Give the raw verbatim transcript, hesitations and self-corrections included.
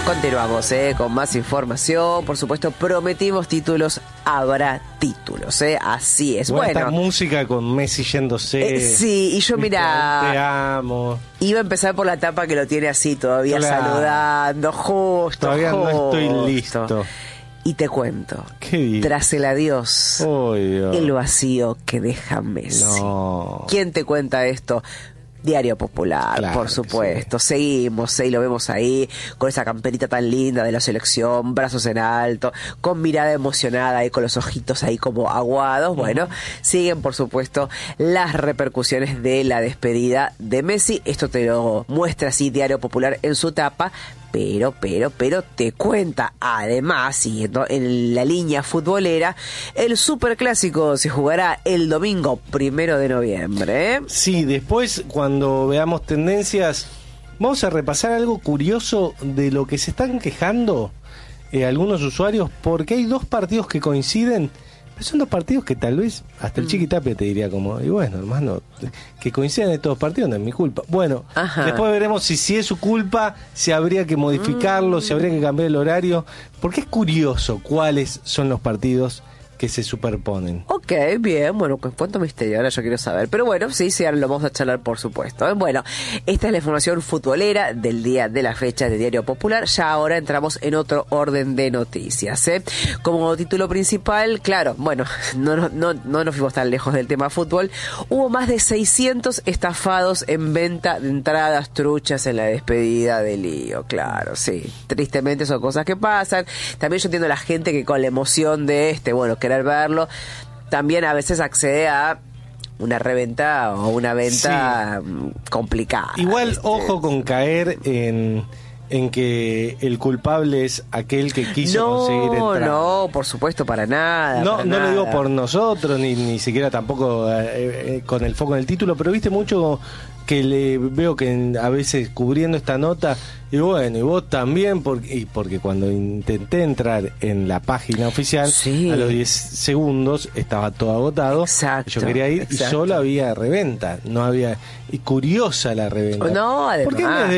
Continuamos eh, con más información. Por supuesto, prometimos títulos, habrá títulos. Eh, así es. Bueno, bueno esta música con Messi yéndose. Eh, sí, y yo mira, te amo. Iba a empezar por la etapa que lo tiene así, todavía claro. saludando, justo. Todavía justo. no estoy listo. Y te cuento, ¿Qué? Tras el adiós, oh, el vacío que deja Messi. No. ¿Quién te cuenta esto? Diario Popular, claro por supuesto. Sí. Seguimos, ¿eh? Y lo vemos ahí, con esa camperita tan linda de la selección, brazos en alto, con mirada emocionada y con los ojitos ahí como aguados. Bueno, uh-huh. Siguen, por supuesto, las repercusiones de la despedida de Messi. Esto te lo muestra así Diario Popular en su tapa. Pero, pero, pero te cuenta, además, siguiendo en la línea futbolera, el Superclásico se jugará el domingo primero de noviembre. ¿eh? Sí, después, cuando veamos tendencias, vamos a repasar algo curioso de lo que se están quejando eh, algunos usuarios, porque hay dos partidos que coinciden. Son dos partidos que tal vez hasta el mm. Chiqui Tapia te diría como, y bueno, hermano, que coincidan estos dos partidos no es mi culpa. Bueno, Ajá. después veremos si, si es su culpa, si habría que modificarlo, mm. si habría que cambiar el horario, porque es curioso cuáles son los partidos que se superponen. Ok, bien, bueno, pues cuánto misterio, ahora yo quiero saber. Pero bueno, sí, sí, ahora lo vamos a charlar, por supuesto. Bueno, esta es la información futbolera del día de la fecha de Diario Popular. Ya ahora entramos en otro orden de noticias. ¿eh? Como título principal, claro, bueno, no, no, no, no nos fuimos tan lejos del tema fútbol. Hubo más de seiscientos estafados en venta de entradas truchas en la despedida de Lío. Claro, sí, tristemente son cosas que pasan. También yo entiendo a la gente que con la emoción de este, bueno, que querer verlo, también a veces accede a una reventa o una venta sí. complicada. Igual, este, ojo con caer en, en que el culpable es aquel que quiso no, conseguir entrar. No, por supuesto, para nada. No, para no nada. lo digo por nosotros, ni, ni siquiera tampoco eh, eh, con el foco en el título, pero viste mucho que le veo que a veces cubriendo esta nota, y bueno, y vos también, porque, y porque cuando intenté entrar en la página oficial, sí. a los diez segundos estaba todo agotado. Exacto, yo quería ir exacto. y solo había reventa, no había, y curiosa la reventa. No, además. ¿Por qué en vez de